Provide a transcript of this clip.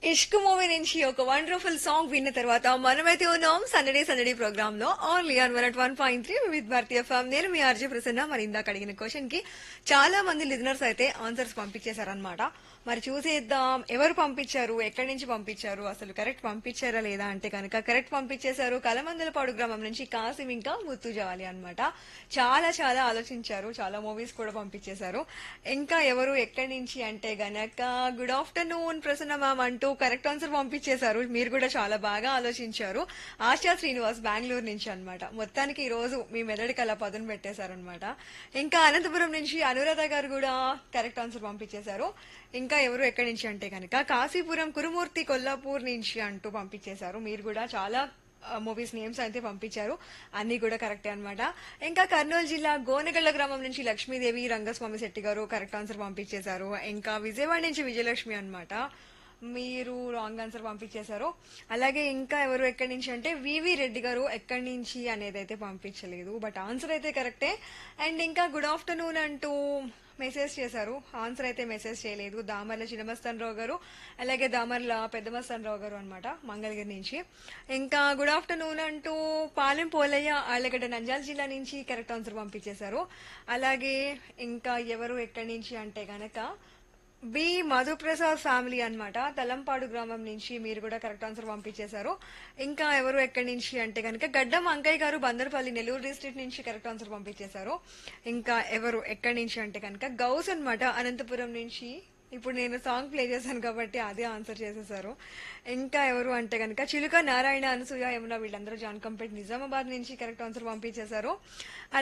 ఇష్క్ movie నుంచి ఒక wonderful song విన్న తర్వాత మనమైతే ఉన్నాం సందడే సందడి ప్రోగ్రామ్ లో only on 101.3 with Bharatiya form. నేను మీ ఆర్జే ప్రసన్న. మరి ఇందాక అడిగిన క్వశ్చన్ కి చాలా మంది లిజనర్స్ అయితే ఆన్సర్స్ పంపించేశారనమాట. మరి చూసేద్దాం ఎవరు పంపించారు, ఎక్కడి నుంచి పంపించారు, అసలు కరెక్ట్ పంపించారా లేదా అంటే కనుక కరెక్ట్ పంపించేశారు. కలమందలపాడు గ్రామం నుంచి కాసిం ఇంకా ముత్తు జావాలి అనమాట. చాలా చాలా ఆలోచించారు, చాలా మూవీస్ కూడా పంపించేశారు. ఇంకా ఎవరు ఎక్కడి నుంచి అంటే గనక గుడ్ ఆఫ్టర్నూన్ ప్రసన్న మ్యామ్ అంటూ కరెక్ట్ ఆన్సర్ పంపించేశారు. మీరు కూడా చాలా బాగా ఆలోచించారు. ఆశా శ్రీనివాస్ బెంగళూరు నుంచి అన్నమాట. మొత్తానికి ఈ రోజు మీ మెదడుకి అలా పదును పెట్టేశారనమాట. ఇంకా అనంతపురం నుంచి అనురాధ గారు కూడా కరెక్ట్ ఆన్సర్ పంపించేశారు. ఇంకా ఎవరు ఎక్కడి నుంచి అంటే కనుక కాశీపురం కురుమూర్తి కొల్లాపూర్ నుంచి అంటూ పంపించేశారు. మీరు కూడా చాలా మూవీస్ నేమ్స్ అయితే పంపించారు. అన్ని కూడా కరెక్టే అన్నమాట. ఇంకా కర్నూలు జిల్లా గోనగళ్ల గ్రామం నుంచి లక్ష్మీదేవి రంగస్వామి శెట్టి గారు కరెక్ట్ ఆన్సర్ పంపించేశారు. ఇంకా విజయవాడ నుంచి విజయలక్ష్మి అన్నమాట. మీరు రాంగ్ ఆన్సర్ పంపించేశారు. అలాగే ఇంకా ఎవరు ఎక్కడి నుంచి అంటే వివి రెడ్డి గారు ఎక్కడి నుంచి అనేది అయితే పంపించలేదు, బట్ ఆన్సర్ అయితే కరెక్టే. అండ్ ఇంకా గుడ్ ఆఫ్టర్నూన్ అంటూ మెసేజ్ చేశారు. ఆన్సర్ అయితే మెసేజ్ చేయలేదు. దామర్ల చిన్నమస్తాన్ రావు గారు, అలాగే దామర్ల పెద్దమస్తాన్ రావు గారు అనమాట మంగళగిరి నుంచి. ఇంకా గుడ్ ఆఫ్టర్నూన్ అంటూ పాలెం పోలయ్య ఆళ్లగడ్డ నంద్యాల జిల్లా నుంచి కరెక్ట్ ఆన్సర్ పంపించేశారు. అలాగే ఇంకా ఎవరు ఎక్కడి నుంచి అంటే గనక బి మధుప్రసాద్ ఫ్యామిలీ అన్నమాట తలంపాడు గ్రామం నుంచి మీరు కూడా కరెక్ట్ ఆన్సర్ పంపించేశారు. ఇంకా ఎవరు ఎక్కడి నుంచి అంటే కనుక గడ్డం అంకయ్య గారు బందర్పల్లి నెల్లూరు డిస్ట్రిక్ట్ నుంచి కరెక్ట్ ఆన్సర్ పంపించేశారు. ఇంకా ఎవరు ఎక్కడి నుంచి అంటే కనుక గౌస్ అన్నమాట అనంతపురం నుంచి. ఇప్పుడు నేను సాంగ్ ప్లే చేశాను కాబట్టి అదే ఆన్సర్ చేసేసారు. ఇంకా ఎవరు అంటే కనుక చిలుక నారాయణ అనసూయ యమున వీళ్ళందరూ జాన్కంపేట్ నిజామాబాద్ నుంచి కరెక్ట్ ఆన్సర్ పంపించేశారు.